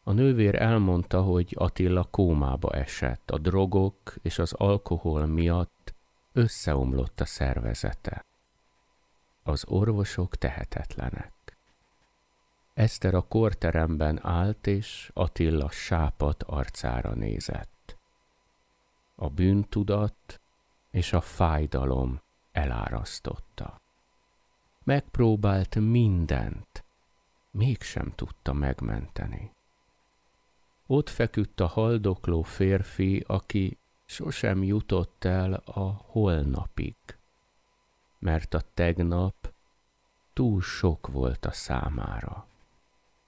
A nővér elmondta, hogy Attila kómába esett, a drogok és az alkohol miatt összeomlott a szervezete. Az orvosok tehetetlenek. Eszter a kórteremben állt, és Attila sápadt arcára nézett. A bűntudat és a fájdalom elárasztotta. Megpróbált mindent, mégsem tudta megmenteni. Ott feküdt a haldokló férfi, aki sosem jutott el a holnapig, mert a tegnap túl sok volt a számára.